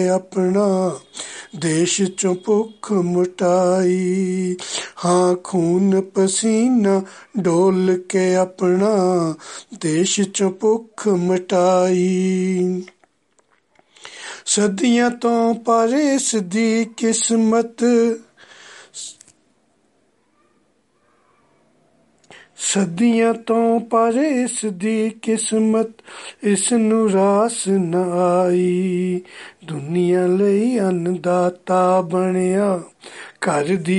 ਆਪਣਾ ਦੇਸ਼ ਚੋਂ ਭੁੱਖ ਮਿਟਾਈ। ਹਾਂ ਖੂਨ ਪਸੀਨਾ ਡੋਲ ਕੇ ਆਪਣਾ ਦੇਸ਼ ਚੋਂ ਭੁੱਖ ਮਿਟਾਈ। ਸਦੀਆਂ ਤੋਂ ਪਰ ਇਸ ਦੀ ਕਿਸਮਤ, ਸਦੀਆਂ ਤੋਂ ਪਰ ਇਸ ਦੀ ਕਿਸਮਤ ਇਸ ਨੂੰ ਰਾਸ ਨਾ ਆਈ। ਦੁਨੀਆ ਲਈ ਅੰਨਦਾਤਾ ਬਣਿਆ, ਘਰ ਦੀ